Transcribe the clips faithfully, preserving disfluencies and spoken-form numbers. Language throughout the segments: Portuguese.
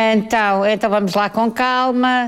Então, então vamos lá com calma.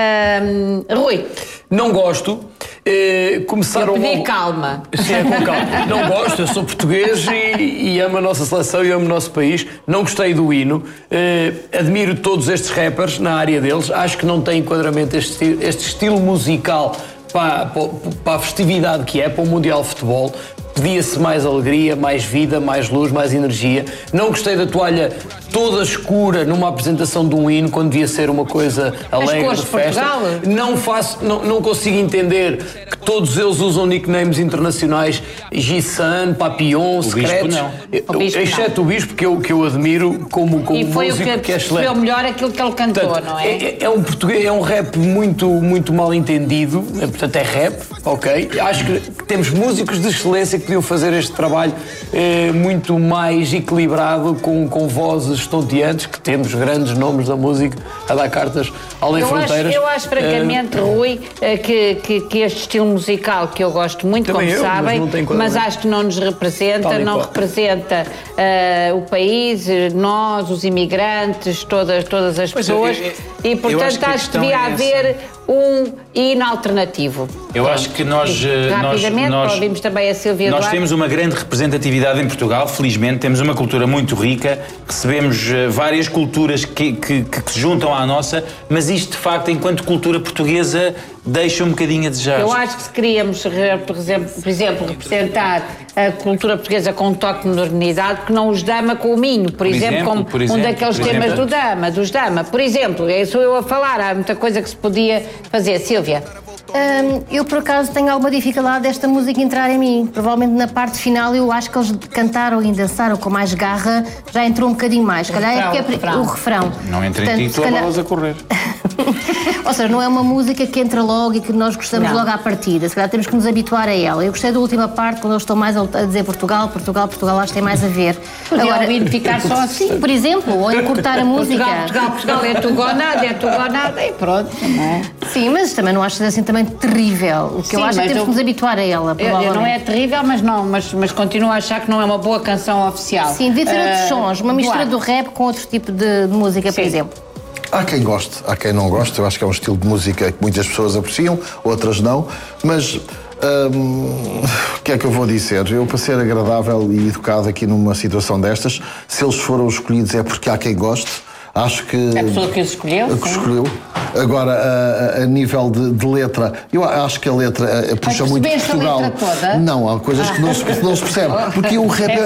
Um, Rui. Não gosto. Eh, começaram eu pedi logo... calma. Sim, é com calma. Não gosto, eu sou português e, e amo a nossa seleção e amo o nosso país. Não gostei do hino. Eh, admiro todos estes rappers na área deles. Acho que não tem enquadramento este, este estilo musical para, para, para a festividade que é, para o Mundial de Futebol. Pedia-se mais alegria, mais vida, mais luz, mais energia. Não gostei da toalha toda escura numa apresentação de um hino, quando devia ser uma coisa alegre, de festa. Não faço, não, não consigo entender que todos eles usam nicknames internacionais, Gissan, Papillon, secretos. O Bispo exceto não. o Bispo, que eu, que eu admiro como, como e foi músico, o que, que é excelente. Foi o melhor aquilo que ele cantou, portanto, não é? É, é um português, é um rap muito, muito mal entendido, portanto é rap, ok? Acho que temos músicos de excelência que podiam fazer este trabalho eh, muito mais equilibrado, com, com vozes estonteantes, que temos grandes nomes da música a dar cartas além eu fronteiras. Acho, eu acho francamente, uh, Rui, que, que, que este estilo musical, que eu gosto muito, como eu, sabem, mas, mas acho que não nos representa, não representa uh, o país, nós, os imigrantes, todas, todas as pois pessoas, é, é, e portanto acho que, acho que devia é haver um hino alternativo. Eu Pronto. acho que nós... Rapidamente, nós, ouvimos também a Silvia Nós Duarte. temos uma grande representatividade em Portugal, felizmente, temos uma cultura muito rica, recebemos várias culturas que, que, que se juntam à nossa, mas isto, de facto, enquanto cultura portuguesa, deixa um bocadinho a desejar. Eu acho que se queríamos, por exemplo, por exemplo representar a cultura portuguesa com um toque de modernidade, que não os Dama com o Minho, por, por exemplo, exemplo, como por exemplo, um daqueles temas exemplo. do Dama, dos Dama. Por exemplo, sou eu a falar, há muita coisa que se podia fazer. Silvia? Um, eu, por acaso, tenho alguma dificuldade desta música entrar em mim. Provavelmente na parte final eu acho que eles cantaram e dançaram com mais garra, já entrou um bocadinho mais. Se calhar é porque é o refrão. Não entra em ti, tu calhar... a correr. Ou seja, não é uma música que entra logo e que nós gostamos não. logo à partida. Se calhar temos que nos habituar a ela. Eu gostei da última parte, quando eles estão mais a dizer Portugal, Portugal, Portugal, acho que tem mais a ver. Agora, ficar só assim. Sim, por exemplo, ou encurtar a música. Portugal, Portugal, Portugal, é tu ou nada, é tu ou nada, e pronto. Não é? Sim, mas também não acho assim também terrível. O que Sim, eu acho é que temos eu, que nos habituar a ela, provavelmente. Não é terrível, mas não, mas, mas continuo a achar que não é uma boa canção oficial. Sim, devia ter uh, outros sons, uma mistura do rap com outro tipo de, de música, Sim. por exemplo. Há quem goste, há quem não goste. Eu acho que é um estilo de música que muitas pessoas apreciam, outras não. Mas hum, o que é que eu vou dizer? Eu, para ser agradável e educado aqui numa situação destas, se eles foram escolhidos é porque há quem goste. Acho que... A pessoa que os escolheu? Que escolheu. Agora, a, a nível de, de letra, eu acho que a letra a, puxa muito Portugal. A letra toda? Não, há coisas que não se, não se percebe. Porque o rap é,